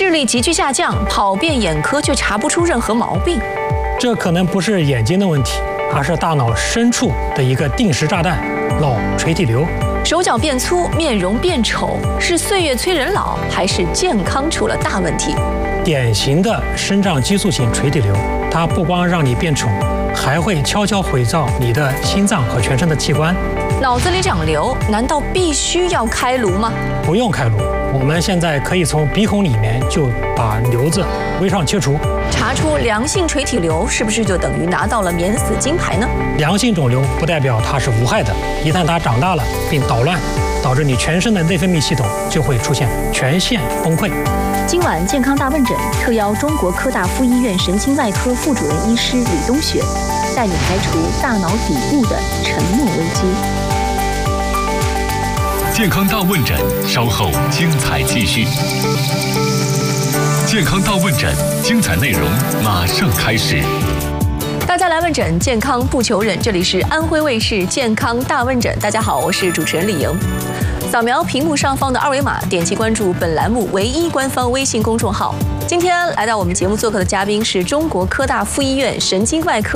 视力急剧下降，跑遍眼科却查不出任何毛病。 这可能不是眼睛的问题，而是大脑深处的一个定时炸弹——脑垂体瘤。 手脚变粗，面容变丑，是岁月催人老，还是健康出了大问题？ 典型的生长激素型垂体瘤，它不光让你变丑，还会悄悄毁造你的心脏和全身的器官。 脑子里长瘤，难道必须要开颅吗？ 不用开颅，我们现在可以从鼻孔里面就把瘤子微创切除。 查出良性垂体瘤，是不是就等于拿到了免死金牌呢？ 良性肿瘤不代表它是无害的，一旦它长大了并捣乱，导致你全身的内分泌系统就会出现全线崩溃。 今晚健康大问诊特邀中国科大附医院神经外科副主任医师李东雪，带你排除大脑底部的沉默危机。 健康大问诊，稍后精彩继续。健康大问诊，精彩内容马上开始。 大家来问诊，健康不求人。这里是安徽卫视健康大问诊。大家好，我是主持人李莹。扫描屏幕上方的二维码，点击关注本栏目唯一官方微信公众号。今天来到我们节目做客的嘉宾是中国科大附医院神经外科